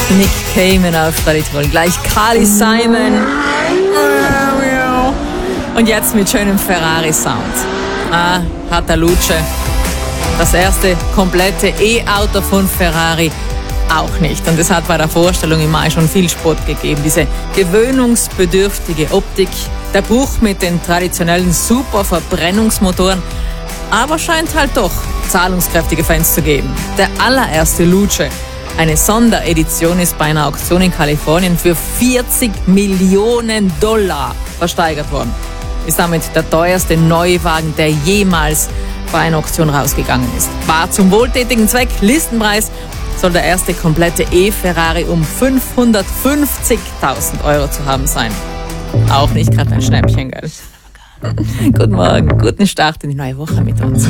Nick Cayman auf Tradition, gleich Carly Simon. Und jetzt mit schönem Ferrari-Sound. Hat der Luce. Das erste komplette E-Auto von Ferrari auch nicht. Und es hat bei der Vorstellung im Mai schon viel Spott gegeben. Diese gewöhnungsbedürftige Optik, der Bruch mit den traditionellen Superverbrennungsmotoren. Aber scheint halt doch zahlungskräftige Fans zu geben. Der allererste Luce, eine Sonderedition, ist bei einer Auktion in Kalifornien für $40 Millionen versteigert worden. Ist damit der teuerste Neuwagen, der jemals bei einer Auktion rausgegangen ist. War zum wohltätigen Zweck. Listenpreis soll der erste komplette E-Ferrari um 550.000 € zu haben sein. Auch nicht gerade ein Schnäppchen, gell? Guten Morgen, guten Start in die neue Woche mit uns.